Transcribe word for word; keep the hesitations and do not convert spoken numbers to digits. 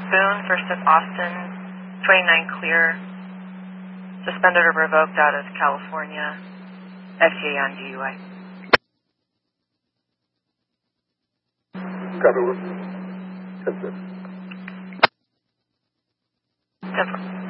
Spoon versus Austin, twenty-nine clear, suspended or revoked out of California, F T A on D U I. Copy. ten six. ten four.